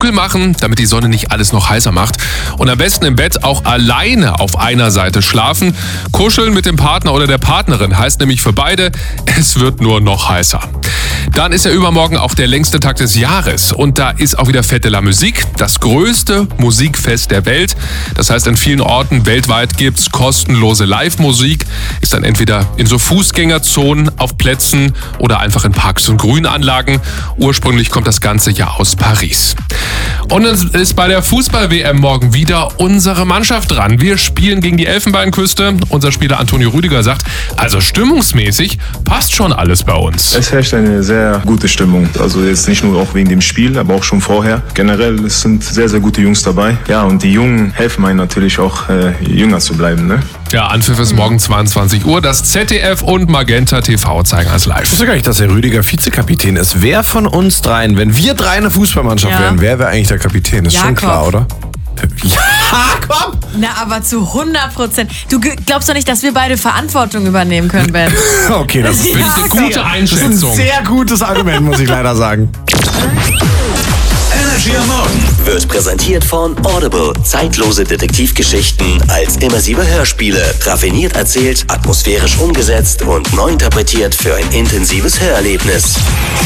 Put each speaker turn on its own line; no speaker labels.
dunkel machen, damit die Sonne nicht alles noch heißer macht. Und am besten im Bett auch alleine auf einer Seite schlafen. Kuscheln mit dem Partner oder der Partnerin heißt nämlich für beide, es wird nur noch heißer. Dann ist ja übermorgen auch der längste Tag des Jahres und da ist auch wieder Fête de la Musique, das größte Musikfest der Welt. Das heißt, an vielen Orten weltweit gibt's kostenlose Live-Musik, ist dann entweder in so Fußgängerzonen, auf Plätzen oder einfach in Parks und Grünanlagen. Ursprünglich kommt das Ganze ja aus Paris. Und es ist bei der Fußball-WM morgen wieder unsere Mannschaft dran. Wir spielen gegen die Elfenbeinküste. Unser Spieler Antonio Rüdiger sagt, also stimmungsmäßig passt schon alles bei uns.
Es herrscht eine sehr gute Stimmung. Also jetzt nicht nur auch wegen dem Spiel, aber auch schon vorher. Generell, es sind sehr, sehr gute Jungs dabei. Ja, und die Jungen helfen einem natürlich auch, jünger zu bleiben, ne?
Ja, Anpfiff ist morgen 22 Uhr. Das ZDF und Magenta TV zeigen als live.
Ich wusste gar nicht, dass der Rüdiger Vizekapitän ist. Wer von uns dreien, wenn wir drei eine Fußballmannschaft wären, wer wäre eigentlich der Kapitän? Ist schon klar, oder?
Jakob! Na, aber zu 100%. Du glaubst doch nicht, dass wir beide Verantwortung übernehmen können, Ben.
Okay, das ist
eine gute Einschätzung.
Das ist ein sehr gutes Argument, muss ich leider sagen.
Energy am Morgen wird präsentiert von Audible. Zeitlose Detektivgeschichten als immersive Hörspiele. Raffiniert erzählt, atmosphärisch umgesetzt und neu interpretiert für ein intensives Hörerlebnis.